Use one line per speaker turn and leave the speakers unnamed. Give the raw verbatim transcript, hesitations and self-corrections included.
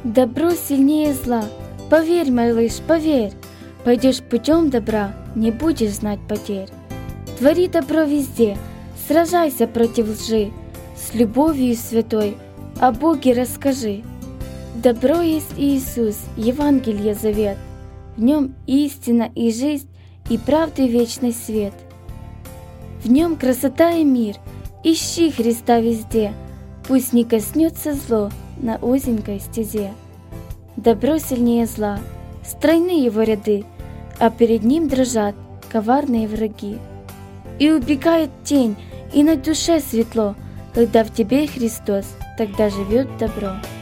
Добро сильнее зла. Поверь, малыш, поверь. Пойдешь путем добра, не будешь знать потерь. Твори добро везде, сражайся против лжи. С любовью святой о Боге расскажи. Добро есть Иисус, Евангелие завет. В нем истина и жизнь, и правды вечный свет. В нем красота и мир, ищи Христа везде. Пусть не коснется зло на узенькой стезе. Добро сильнее зла, стройны его ряды, а перед ним дрожат коварные враги. И убегает тень, и на душе светло, когда в тебе Христос, тогда живет добро.